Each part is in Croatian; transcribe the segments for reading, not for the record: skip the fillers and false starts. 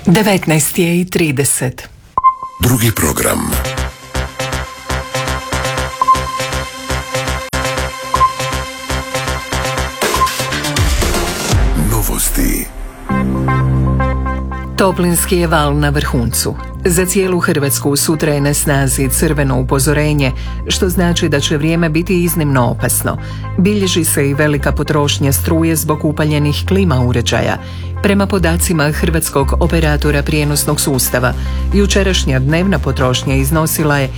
19:30. Drugi program. Novosti. Toplinski je val na vrhuncu. Za cijelu Hrvatsku sutra je na snazi crveno upozorenje, što znači da će vrijeme biti iznimno opasno. Bilježi se i velika potrošnja struje zbog upaljenih klima uređaja. Prema podacima Hrvatskog operatora prijenosnog sustava, jučerašnja dnevna potrošnja iznosila je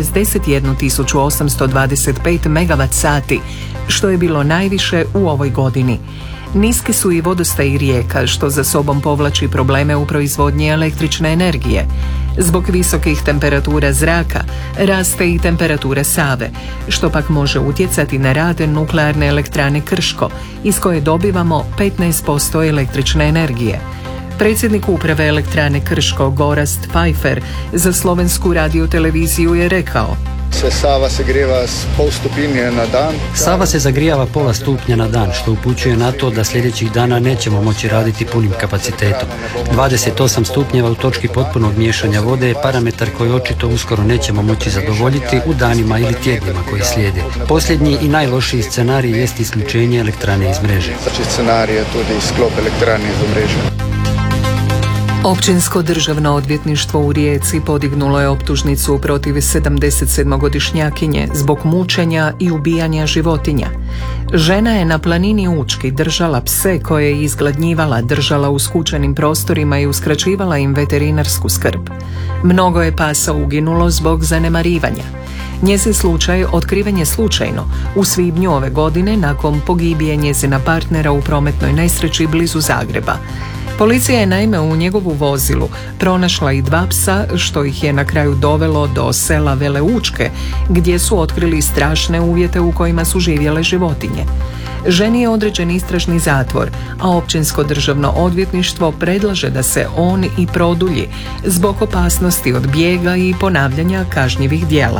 61.825 MWh, što je bilo najviše u ovoj godini. Niski su i vodostaji rijeka, što za sobom povlači probleme u proizvodnji električne energije. Zbog visokih temperatura zraka raste i temperatura Save, što pak može utjecati na rad nuklearne elektrane Krško, iz koje dobivamo 15% električne energije. Predsjednik uprave elektrane Krško Gorazd Pfeiffer za Slovensku radioteleviziju je rekao: Sava se grijeva s pol stupinje na dan. Sava se zagrijava pola stupnja na dan, što upućuje na to da sljedećih dana nećemo moći raditi punim kapacitetom. 28 stupnjeva u točki potpunog miješanja vode je parametar koji očito uskoro nećemo moći zadovoljiti u danima ili tjednima koji slijede. Posljednji i najlošiji scenarij jest isključenje elektrane iz mreže. Znači scenarij je tudi sklop elektrane iz mreže. Općinsko državno odvjetništvo u Rijeci podignulo je optužnicu protiv 77-godišnjakinje zbog mučenja i ubijanja životinja. Žena je na planini Učki držala pse koje je izgladnjivala, držala u skučenim prostorima i uskraćivala im veterinarsku skrb. Mnogo je pasa uginulo zbog zanemarivanja. Njezin slučaj otkriven je slučajno u svibnju ove godine nakon pogibije njezina partnera u prometnoj nesreći blizu Zagreba. Policija je naime u njegovu vozilu pronašla i 2 psa, što ih je na kraju dovelo do sela Vele Učke, gdje su otkrili strašne uvjete u kojima su živjele životinje. Ženi je određen istražni zatvor, a Općinsko državno odvjetništvo predlaže da se on i produlji zbog opasnosti od bijega i ponavljanja kažnjivih djela.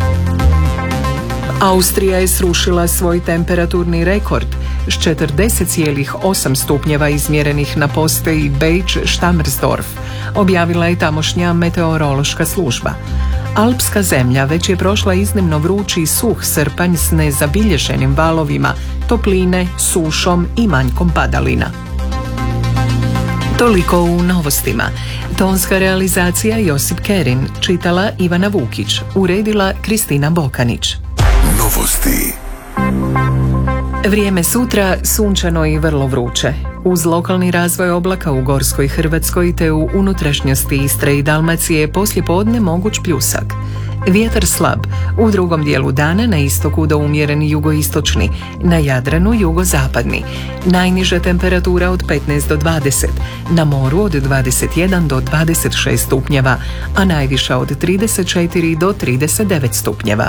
Austrija je srušila svoj temperaturni rekord s 40,8 stupnjeva izmjerenih na postaji Beč-Štammersdorf, objavila je tamošnja meteorološka služba. Alpska zemlja već je prošla iznimno vrući i suh srpanj s nezabilježenim valovima, topline, sušom i manjkom padalina. Toliko u novostima. Tonska realizacija Josip Kerin, čitala Ivana Vukić, uredila Kristina Bokanić. Novosti. Vrijeme sutra sunčano i vrlo vruće. Uz lokalni razvoj oblaka u Gorskoj Hrvatskoj te u unutrašnjosti Istre i Dalmacije poslijepodne moguć pljusak. Vjetar slab, u drugom dijelu dana na istoku do umjereni jugoistočni, na Jadranu jugozapadni. Najniža temperatura od 15 do 20, na moru od 21 do 26 stupnjeva, a najviša od 34 do 39 stupnjeva.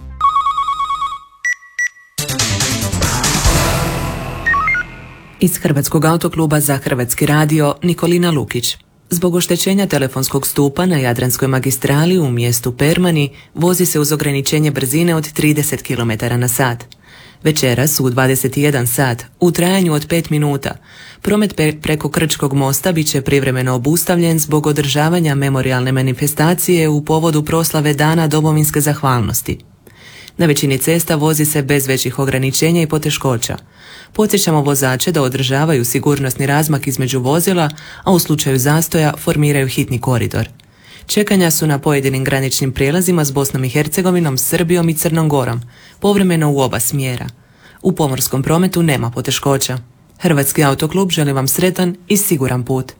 Iz Hrvatskog autokluba za Hrvatski radio Nikolina Lukić. Zbog oštećenja telefonskog stupa na Jadranskoj magistrali u mjestu Permani vozi se uz ograničenje brzine od 30 km/h. Večeras u 21 sat, u trajanju od 5 minuta, promet preko Krčkog mosta bit će privremeno obustavljen zbog održavanja memorijalne manifestacije u povodu proslave Dana domovinske zahvalnosti. Na većini cesta vozi se bez većih ograničenja i poteškoća. Podsjećamo vozače da održavaju sigurnosni razmak između vozila, a u slučaju zastoja formiraju hitni koridor. Čekanja su na pojedinim graničnim prijelazima s Bosnom i Hercegovinom, Srbijom i Crnom Gorom, povremeno u oba smjera. U pomorskom prometu nema poteškoća. Hrvatski autoklub želi vam sretan i siguran put.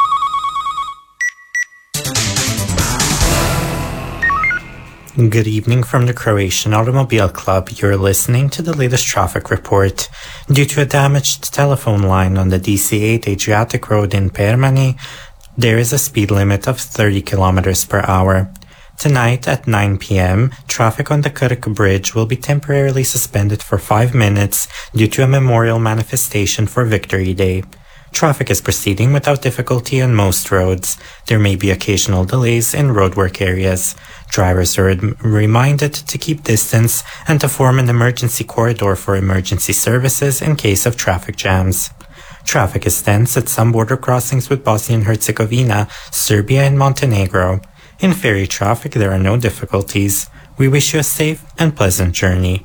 Good evening from the Croatian Automobile Club. You're listening to the latest traffic report. Due to a damaged telephone line on the DC8 Adriatic Road in Permani, there is a speed limit of 30 km per hour. Tonight at 9 p.m., traffic on the Krk Bridge will be temporarily suspended for 5 minutes due to a memorial manifestation for Victory Day. Traffic is proceeding without difficulty on most roads. There may be occasional delays in roadwork areas. Drivers are reminded to keep distance and to form an emergency corridor for emergency services in case of traffic jams. Traffic is tense at some border crossings with Bosnia and Herzegovina, Serbia, and Montenegro. In ferry traffic, there are no difficulties. We wish you a safe and pleasant journey.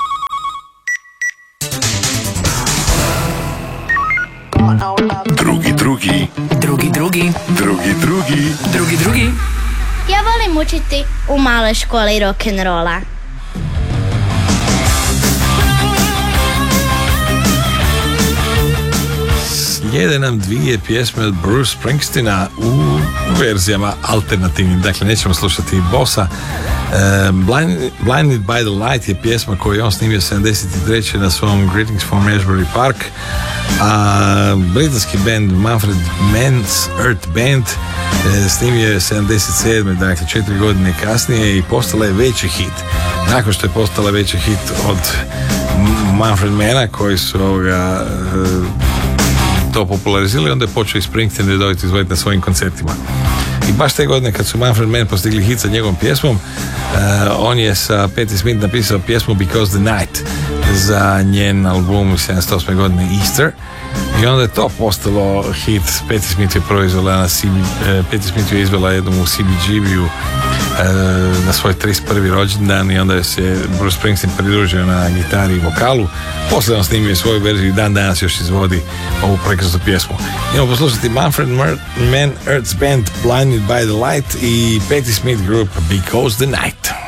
Drugi. Ja volim učiti u maloj školi rock'n'rolla. Slijede nam dvije pjesme od Bruce Springsteena u verzijama alternativnim, dakle nećemo slušati bossa. Blinded by the Light je pjesma koju je on snimio 73. na svom Greetings from Ashbury Park, a britanski band Manfred Mann's Earth Band snimio je 77. dakle 4 godine kasnije i postala je veći hit. Nakon što je postala veći hit od Manfred Manna koji su to popularizirali, onda je počeo i Springsteen redovito izvoditi na svojim koncertima. I baš te godine kad su Manfred Mann postigli hit sa njegovom pjesmom, on je sa Patti Smith napisao pjesmu Because the Night za njen album 78. godine Easter, i onda je to postalo hit. Patti Smith je izvela jednom u CBGB-u na svoj 31. rođendan i onda je se Bruce Springsteen pridružio na gitari i vokalu. Poslije on snimio svoju verziju i dan danas još izvodi ovu prekrasnu pjesmu. Idemo poslušati Manfred Mann Earth Band Blinded by the Light i Patti Smith Group Because the Night.